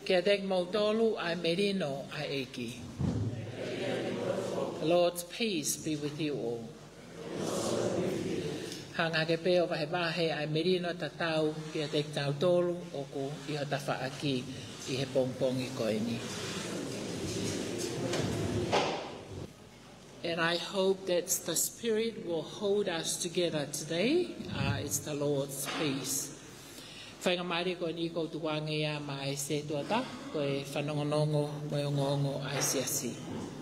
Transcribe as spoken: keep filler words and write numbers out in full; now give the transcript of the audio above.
Kia dek mautolu ai merino ai eki. The Lord's peace be with you all. Hanga ke peo vahe vahe ai merino tatau kia dek tautolu o ko iho tafa aki i he pongpongi koeni. And I hope that the Spirit will hold us together today. Uh, it's the Lord's peace. Whainga maari ko ni ko tuwange ya mai se tuata ko e whanongonongo mo ngongo ai siasi.